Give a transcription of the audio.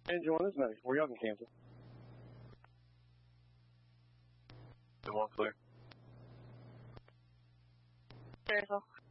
And join us next. Where y'all can cancel. The one clear. Cancel.